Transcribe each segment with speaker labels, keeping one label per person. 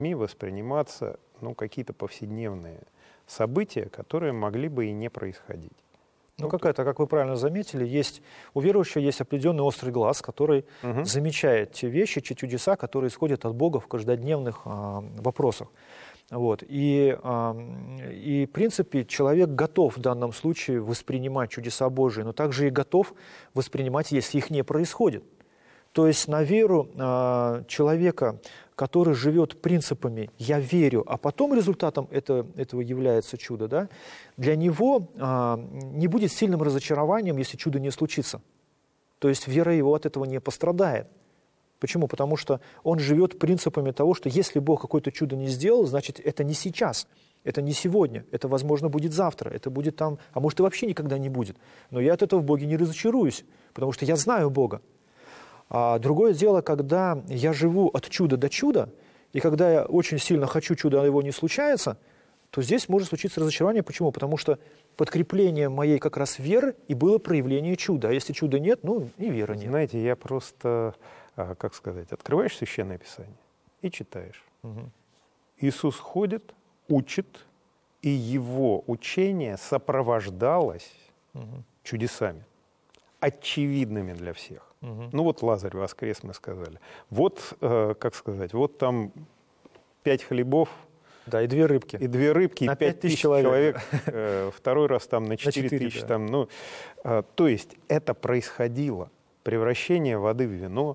Speaker 1: восприниматься какие-то повседневные события, которые могли бы и не происходить.
Speaker 2: Как вы правильно заметили, у верующего есть определенный острый глаз, который замечает те вещи, те чудеса, которые исходят от Бога в каждодневных вопросах. И, в принципе, человек готов в данном случае воспринимать чудеса Божии, но также и готов воспринимать, если их не происходит. То есть на веру человека, который живет принципами «я верю», а потом результатом этого является чудо, да, для него не будет сильным разочарованием, если чудо не случится. То есть вера его от этого не пострадает. Почему? Потому что он живет принципами того, что если Бог какое-то чудо не сделал, значит, это не сейчас, это не сегодня, это, возможно, будет завтра, это будет там, а может, и вообще никогда не будет. Но я от этого в Боге не разочаруюсь, потому что я знаю Бога. А другое дело, когда я живу от чуда до чуда, и когда я очень сильно хочу чуда, а его не случается, то здесь может случиться разочарование. Почему? Потому что подкреплением моей как раз веры и было проявление чуда. А если чуда нет, и веры нет.
Speaker 1: Знаете, я просто, открываешь Священное Писание и читаешь. Иисус ходит, учит, и его учение сопровождалось чудесами, очевидными для всех. Лазарь воскрес, мы сказали. Вот там 5 хлебов.
Speaker 2: Да, и 2 рыбки.
Speaker 1: И 2 рыбки,
Speaker 2: на
Speaker 1: и 5 тысяч человек. Второй раз там на 4 тысячи.
Speaker 2: Да.
Speaker 1: То есть это происходило. Превращение воды в вино,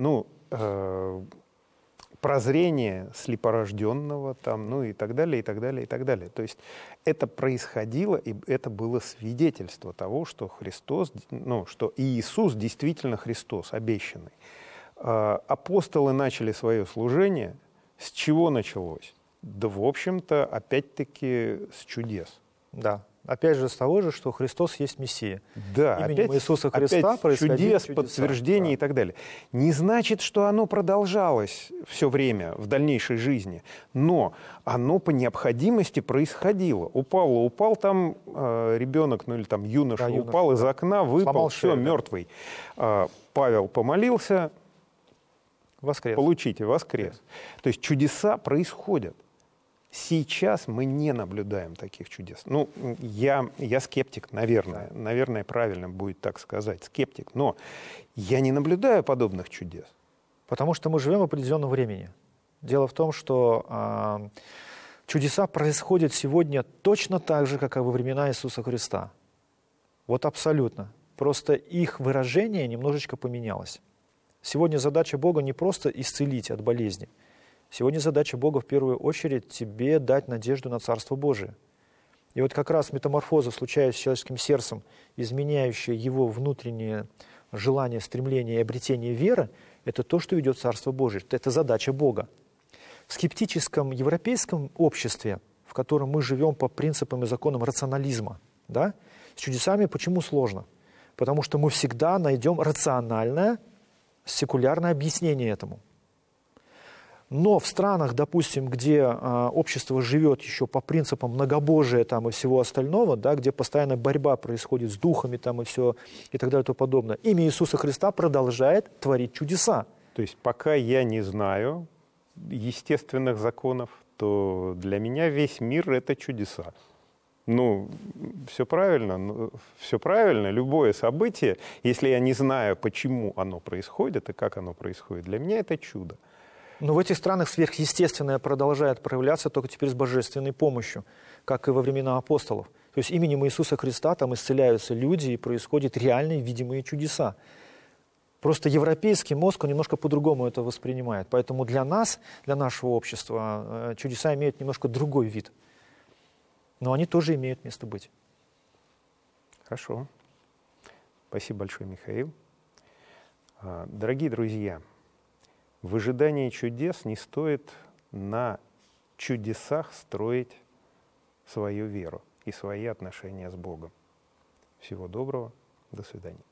Speaker 1: прозрение слепорожденного, и так далее, и так далее, и так далее. То есть это происходило, и это было свидетельство того, что Христос, что Иисус действительно Христос, обещанный. Апостолы начали свое служение. С чего началось? Да, в общем-то, опять-таки с чудес.
Speaker 2: Да. Опять же, с того же, что Христос есть Мессия.
Speaker 1: Да,
Speaker 2: именем Иисуса Христа
Speaker 1: происходили чудес, подтверждения и так далее. Не значит, что оно продолжалось все время в дальнейшей жизни, но оно по необходимости происходило. У Павла упал там ребенок, юноша, упал из окна, выпал, все, мертвый. Павел помолился,
Speaker 2: воскрес.
Speaker 1: Получите, воскрес. То есть чудеса происходят. Сейчас мы не наблюдаем таких чудес. Я скептик, наверное. Наверное, правильно будет так сказать. Скептик. Но я не наблюдаю подобных чудес.
Speaker 2: Потому что мы живем в определенном времени. Дело в том, что чудеса происходят сегодня точно так же, как и во времена Иисуса Христа. Вот абсолютно. Просто их выражение немножечко поменялось. Сегодня задача Бога не просто исцелить от болезни. Сегодня задача Бога в первую очередь тебе дать надежду на Царство Божие. И вот как раз метаморфоза, случаясь с человеческим сердцем, изменяющая его внутреннее желание, стремление и обретение веры, это то, что ведет Царство Божие. Это задача Бога. В скептическом европейском обществе, в котором мы живем по принципам и законам рационализма, да, с чудесами почему сложно? Потому что мы всегда найдем рациональное, секулярное объяснение этому. Но в странах, допустим, где общество живет еще по принципам многобожия и всего остального, да, где постоянно борьба происходит с духами и все, и так далее и тому подобное, имя Иисуса Христа продолжает творить чудеса.
Speaker 1: То есть пока я не знаю естественных законов, то для меня весь мир — это чудеса. Все правильно. Любое событие, если я не знаю, почему оно происходит и как оно происходит, для меня это чудо.
Speaker 2: Но в этих странах сверхъестественное продолжает проявляться только теперь с божественной помощью, как и во времена апостолов. То есть именем Иисуса Христа там исцеляются люди и происходят реальные видимые чудеса. Просто европейский мозг, он немножко по-другому это воспринимает. Поэтому для нас, для нашего общества, чудеса имеют немножко другой вид. Но они тоже имеют место быть.
Speaker 1: Хорошо. Спасибо большое, Михаил. Дорогие друзья, в ожидании чудес не стоит на чудесах строить свою веру и свои отношения с Богом. Всего доброго. До свидания.